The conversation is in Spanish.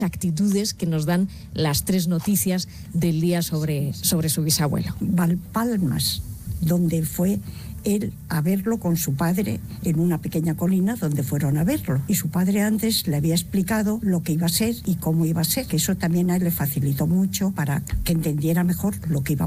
actitudes que nos dan las 3 noticias del día sobre su bisabuelo. Valpalmas, donde fue él a verlo con su padre en una pequeña colina donde fueron a verlo. Y su padre antes le había explicado lo que iba a ser y cómo iba a ser, que eso también a él le facilitó mucho para que entendiera mejor lo que iba a